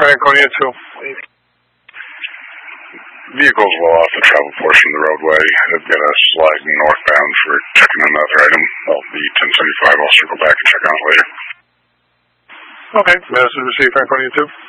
Franconia 2. Vehicles well off the travel portion of the roadway have got a slide northbound for checking another item. Well, the 1075, I'll circle back and check on it later. Okay, message received, Franconia 2.